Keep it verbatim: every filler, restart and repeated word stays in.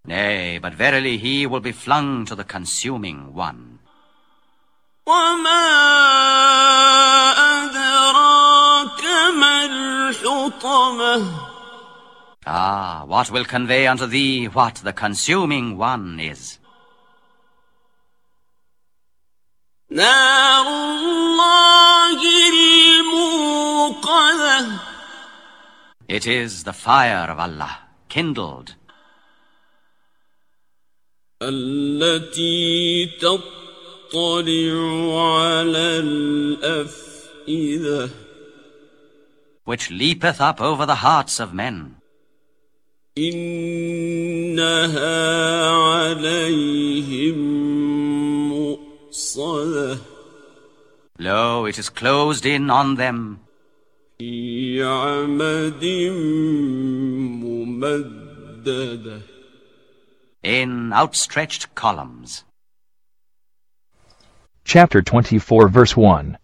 Nay, but verily he will be flung to the consuming one. وَمَا أَدْرَاكَ مَا الْحُطَمَةُ Ah, what will convey unto thee what the consuming one is? نَارُ اللَّهِ الْمُوقَدَةُ It is the fire of Allah, kindled. التي تطلع على الأفئدة Which leapeth up over the hearts of men. إنها عليهم مؤصدة Lo, it is closed in on them. في عمد ممددة In outstretched columns. Chapter twenty-four, verse one.